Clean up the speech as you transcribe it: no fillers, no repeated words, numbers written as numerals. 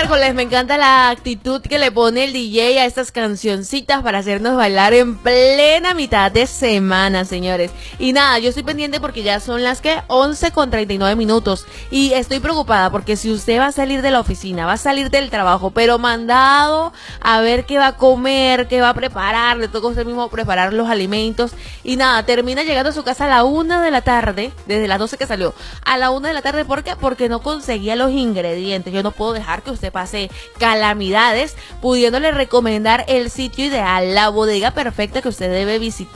miércoles, me encanta la actitud que le pone el DJ a estas cancioncitas para hacernos bailar en plena mitad de semana, señores. Y nada, yo estoy pendiente porque ya son las que 11:39 y estoy preocupada porque si usted va a salir de la oficina, va a salir del trabajo, pero mandado a ver qué va a comer, qué va a preparar, le toca a usted mismo preparar los alimentos y nada, termina llegando a su casa a la 1 de la tarde, desde las 12 que salió, a la 1 de la tarde, ¿por qué? Porque no conseguía los ingredientes. Yo no puedo dejar que usted pase calamidades pudiéndole recomendar el sitio ideal, la bodega perfecta que usted debe visitar.